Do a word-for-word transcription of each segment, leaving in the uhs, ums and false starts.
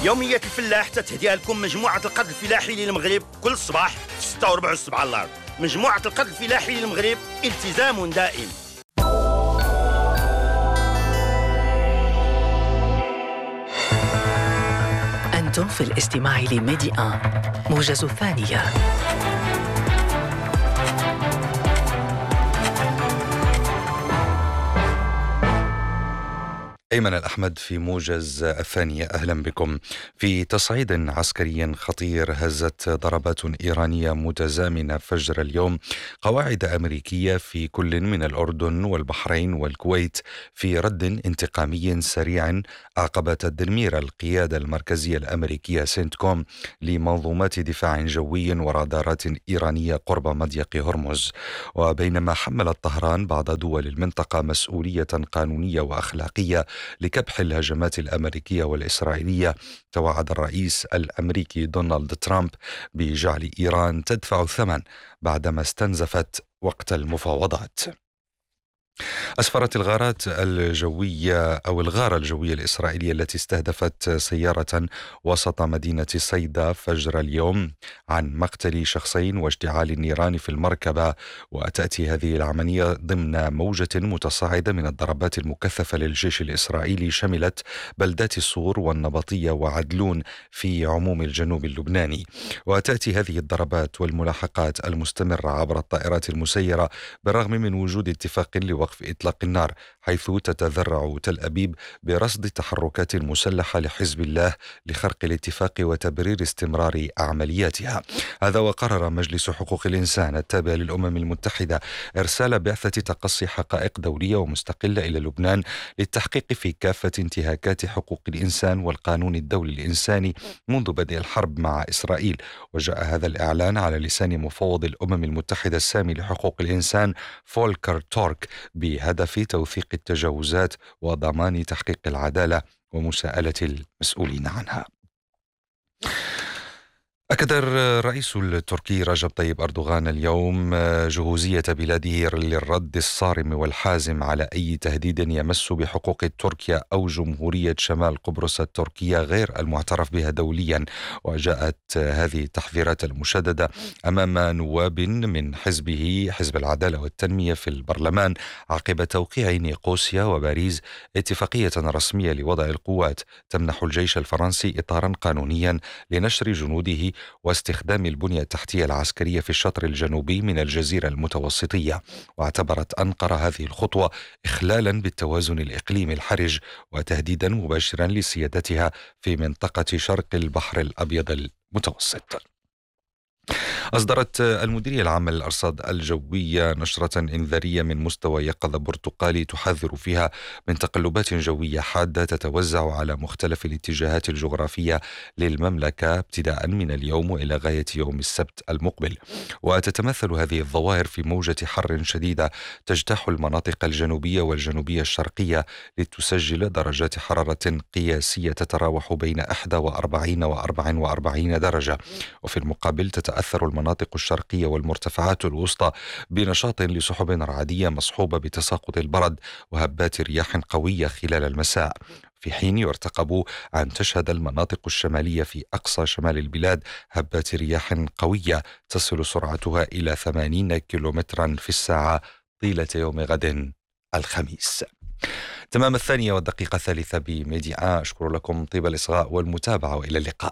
يومية الفلاح تتهديها لكم مجموعة القرض الفلاحي للمغرب كل صباح في ستة وربع الصبح على الأرض. مجموعة القرض الفلاحي للمغرب، التزام دائم. أنتم في الاستماع لميدي آن موجز الثانية. أيمن الأحمد في موجز الثانية، أهلا بكم. في تصعيد عسكري خطير هزت ضربات إيرانية متزامنة فجر اليوم قواعد أمريكية في كل من الأردن والبحرين والكويت في رد انتقامي سريع عقب تدمير القيادة المركزية الأمريكية سنتكوم لمنظومات دفاع جوي ورادارات إيرانية قرب مضيق هرمز. وبينما حملت طهران بعض دول المنطقة مسؤولية قانونية وأخلاقية لكبح الهجمات الأمريكية والإسرائيلية، توعد الرئيس الأمريكي دونالد ترامب بجعل إيران تدفع الثمن بعدما استنزفت وقت المفاوضات. أسفرت الغارات الجوية أو الغارة الجوية الإسرائيلية التي استهدفت سيارة وسط مدينة صيدا فجر اليوم عن مقتل شخصين واشتعال النيران في المركبة. وتأتي هذه العملية ضمن موجة متصاعدة من الضربات المكثفة للجيش الإسرائيلي شملت بلدات الصور والنبطية وعدلون في عموم الجنوب اللبناني. وتأتي هذه الضربات والملاحقات المستمرة عبر الطائرات المسيرة بالرغم من وجود اتفاق لوقف في إطلاق النار، حيث تتذرع تل أبيب برصد تحركات مسلحة لحزب الله لخرق الاتفاق وتبرير استمرار عملياتها. هذا وقرر مجلس حقوق الإنسان التابع للأمم المتحدة إرسال بعثة تقصي حقائق دولية ومستقلة إلى لبنان للتحقيق في كافة انتهاكات حقوق الإنسان والقانون الدولي الإنساني منذ بدء الحرب مع إسرائيل. وجاء هذا الإعلان على لسان مفوض الأمم المتحدة السامي لحقوق الإنسان فولكر تورك بهدف توثيق التجاوزات وضمان تحقيق العدالة ومساءلة المسؤولين عنها. أكد الرئيس التركي رجب طيب أردوغان اليوم جهوزية بلاده للرد الصارم والحازم على أي تهديد يمس بحقوق تركيا أو جمهورية شمال قبرص التركية غير المعترف بها دوليا. وجاءت هذه التحذيرات المشددة أمام نواب من حزبه حزب العدالة والتنمية في البرلمان عقب توقيع نيقوسيا وباريس اتفاقية رسمية لوضع القوات تمنح الجيش الفرنسي إطارا قانونيا لنشر جنوده واستخدام البنية التحتية العسكرية في الشطر الجنوبي من الجزيرة المتوسطية. واعتبرت أنقرة هذه الخطوة إخلالا بالتوازن الإقليمي الحرج وتهديدا مباشرا لسيادتها في منطقة شرق البحر الأبيض المتوسط. أصدرت المديرية العامة للأرصاد الجوية نشرة إنذارية من مستوى يقظة برتقالي تحذر فيها من تقلبات جوية حادة تتوزع على مختلف الاتجاهات الجغرافية للمملكة ابتداء من اليوم وإلى غاية يوم السبت المقبل. وتتمثل هذه الظواهر في موجة حر شديدة تجتاح المناطق الجنوبية والجنوبية الشرقية لتسجل درجات حرارة قياسية تتراوح بين إحدى وأربعين وأربع وأربعين درجة. وفي المقابل تتأثر المناطق الشرقية والمرتفعات الوسطى بنشاط لسحب رعدية مصحوبة بتساقط البرد وهبات رياح قوية خلال المساء، في حين يرتقب أن تشهد المناطق الشمالية في أقصى شمال البلاد هبات رياح قوية تصل سرعتها إلى ثمانين كيلومترا في الساعة طيلة يوم غد الخميس. تمام الثانية والدقيقة الثالثة بميدي آن. أشكر لكم طيب الإصغاء والمتابعة وإلى اللقاء.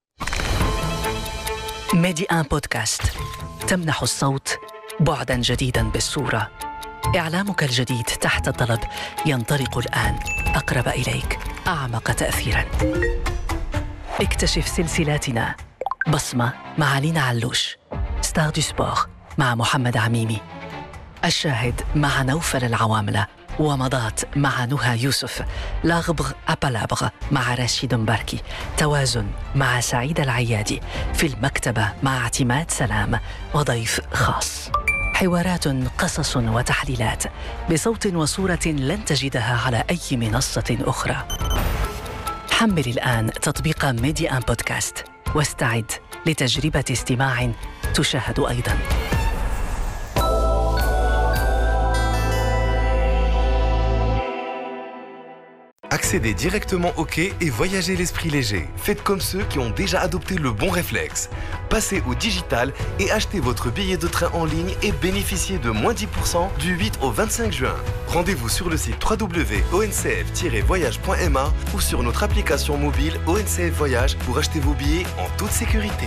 ميدي آن بودكاست تمنح الصوت بعدا جديدا بالصورة. إعلامك الجديد تحت الطلب ينطلق الآن أقرب إليك، أعمق تأثيرا. اكتشف سلسلاتنا: بصمة مع لينا علوش، ستار دو سبور مع محمد عميمي، الشاهد مع نوفل العواملة، ومضات مع نهى يوسف، لاغبغ أبالابغ مع رشيد مباركي، توازن مع سعيد العيادي، في المكتبة مع اعتماد سلام وضيف خاص. حوارات، قصص وتحليلات بصوت وصورة لن تجدها على أي منصة أخرى. حمل الآن تطبيق ميدي آن بودكاست واستعد لتجربة استماع تشاهد أيضاً. Accédez directement au quai et voyagez l'esprit léger. Faites comme ceux qui ont déjà adopté le bon réflexe. Passez au digital et achetez votre billet de train en ligne et bénéficiez de moins dix pour cent du huit au vingt-cinq juin. Rendez-vous sur le site w w w point o n c f tiret voyage point m a ou sur notre application mobile O N C F Voyage pour acheter vos billets en toute sécurité.